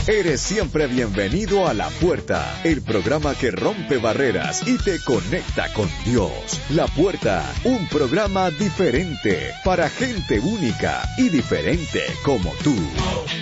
Eres siempre bienvenido a La Puerta, el programa que rompe barreras y te conecta con Dios. La Puerta, un programa diferente para gente única y diferente como tú.